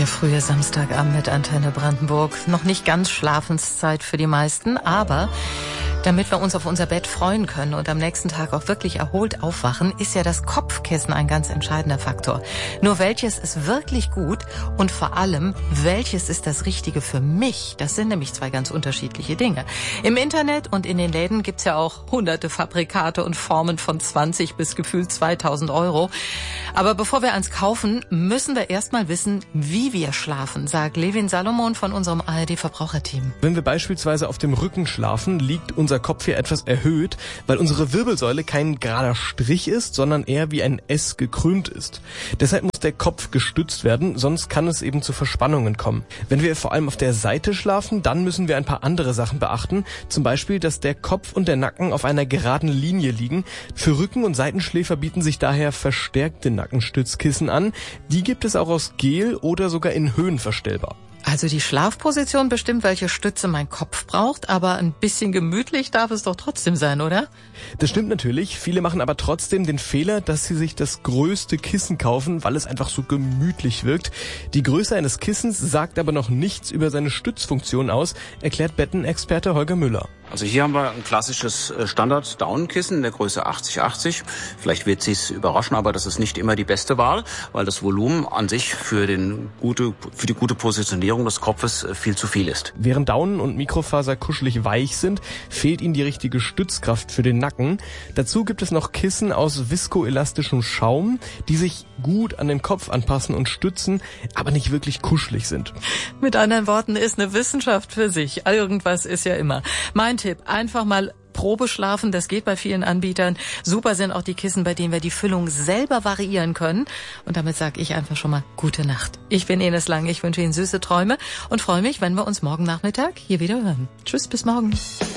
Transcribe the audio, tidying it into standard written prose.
Der frühe Samstagabend mit Antenne Brandenburg. Noch nicht ganz Schlafenszeit für die meisten, aber damit wir uns auf unser Bett freuen können und am nächsten Tag auch wirklich erholt aufwachen, ist ja das Kopfkissen ein ganz entscheidender Faktor. Nur welches ist wirklich gut und vor allem, welches ist das Richtige für mich? Das sind nämlich zwei ganz unterschiedliche Dinge. Im Internet und in den Läden gibt's ja auch hunderte Fabrikate und Formen von 20 bis gefühlt 2000 Euro. Aber bevor wir eins kaufen, müssen wir erstmal wissen, wie wir schlafen, sagt Levin Salomon von unserem ARD-Verbraucherteam. Wenn wir beispielsweise auf dem Rücken schlafen, liegt unser Kopf hier etwas erhöht, weil unsere Wirbelsäule kein gerader Strich ist, sondern eher wie ein S gekrümmt ist. Deshalb muss der Kopf gestützt werden, sonst kann es eben zu Verspannungen kommen. Wenn wir vor allem auf der Seite schlafen, dann müssen wir ein paar andere Sachen beachten. Zum Beispiel, dass der Kopf und der Nacken auf einer geraden Linie liegen. Für Rücken- und Seitenschläfer bieten sich daher verstärkte Nackenstützkissen an. Die gibt es auch aus Gel oder sogar in Höhen verstellbar. Also die Schlafposition bestimmt, welche Stütze mein Kopf braucht, aber ein bisschen gemütlich darf es doch trotzdem sein, oder? Das stimmt natürlich. Viele machen aber trotzdem den Fehler, dass sie sich das größte Kissen kaufen, weil es einfach so gemütlich wirkt. Die Größe eines Kissens sagt aber noch nichts über seine Stützfunktion aus, erklärt Bettenexperte Holger Müller. Also hier haben wir ein klassisches Standard-Daunenkissen in der Größe 80-80. Vielleicht wird Sie es überraschen, aber das ist nicht immer die beste Wahl, weil das Volumen an sich für die gute Positionierung des Kopfes viel zu viel ist. Während Daunen und Mikrofaser kuschelig weich sind, fehlt ihnen die richtige Stützkraft für den Nacken. Dazu gibt es noch Kissen aus viskoelastischem Schaum, die sich gut an den Kopf anpassen und stützen, aber nicht wirklich kuschelig sind. Mit anderen Worten, ist eine Wissenschaft für sich. Irgendwas ist ja immer. Mein Tipp, einfach mal Probe schlafen, das geht bei vielen Anbietern. Super sind auch die Kissen, bei denen wir die Füllung selber variieren können. Und damit sage ich einfach schon mal gute Nacht. Ich bin Ines Lang, ich wünsche Ihnen süße Träume und freue mich, wenn wir uns morgen Nachmittag hier wieder hören. Tschüss, bis morgen.